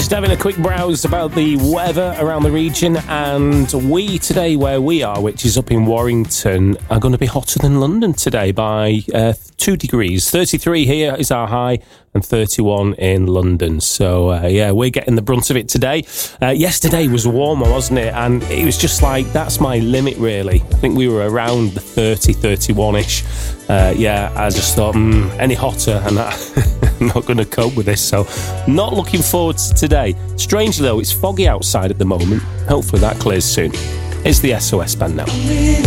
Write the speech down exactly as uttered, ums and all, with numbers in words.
Just having a quick browse about the weather around the region, and we today, where we are, which is up in Warrington, are going to be hotter than London today by uh, two degrees. thirty-three here is our high and thirty-one in London. So, uh, yeah, we're getting the brunt of it today. Uh, yesterday was warmer, wasn't it? And it was just like, that's my limit, really. I think we were around the thirty, thirty-one-ish. Uh, yeah, I just thought, mm, any hotter, and I'm not going to cope with this. So, not looking forward to today. Strangely, though, it's foggy outside at the moment. Hopefully that clears soon. It's the S O S Band now.